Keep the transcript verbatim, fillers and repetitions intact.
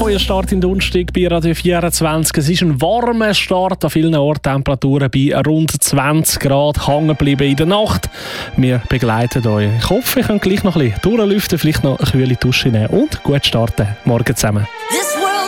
euer Start in Donnerstag bei Radio vierundzwanzig. Es ist ein warmer Start, an vielen Orten Temperaturen bei rund zwanzig Grad hängen geblieben in der Nacht. Wir begleiten euch. Ich hoffe, ihr könnt gleich noch ein bisschen durchlüften, vielleicht noch eine kühle Dusche nehmen und gut starten. Morgen zusammen.